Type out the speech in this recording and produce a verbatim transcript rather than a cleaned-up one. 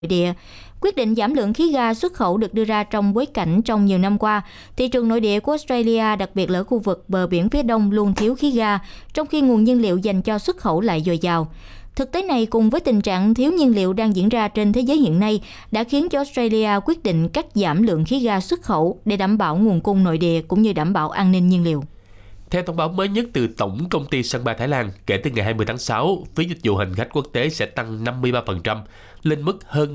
địa. Quyết định giảm lượng khí ga xuất khẩu được đưa ra trong bối cảnh trong nhiều năm qua, thị trường nội địa của Australia, đặc biệt là ở khu vực bờ biển phía đông luôn thiếu khí ga, trong khi nguồn nhiên liệu dành cho xuất khẩu lại dồi dào. Thực tế này cùng với tình trạng thiếu nhiên liệu đang diễn ra trên thế giới hiện nay đã khiến cho Australia quyết định cắt giảm lượng khí ga xuất khẩu để đảm bảo nguồn cung nội địa cũng như đảm bảo an ninh nhiên liệu. Theo thông báo mới nhất từ Tổng công ty sân bay Thái Lan, kể từ ngày hai mươi tháng sáu, phí dịch vụ hành khách quốc tế sẽ tăng năm mươi ba phần trăm lên mức hơn